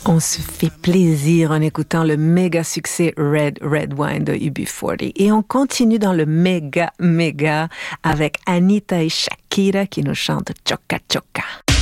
On se fait plaisir en écoutant le méga succès Red Red Wine de UB40. Et on continue dans le méga avec Anita et Shakira qui nous chantent Choca Choca.